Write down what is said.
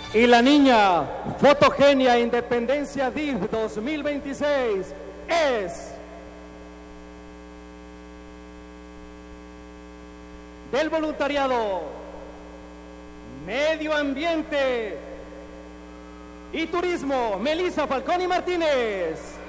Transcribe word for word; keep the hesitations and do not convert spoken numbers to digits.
Y la niña Fotogenia Independencia D I V dos mil veintiséis es del voluntariado Medio Ambiente y Turismo, Melissa Falconi Martínez.